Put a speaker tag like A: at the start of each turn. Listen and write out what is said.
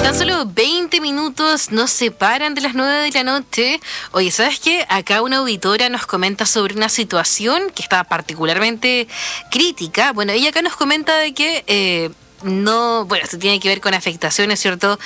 A: Tan solo 20 minutos nos separan de las 9 de la noche. Oye, ¿sabes qué? Acá una auditora nos comenta sobre una situación que está particularmente crítica. Bueno, ella acá nos comenta de que no, bueno, esto tiene que ver con afectaciones, ¿cierto?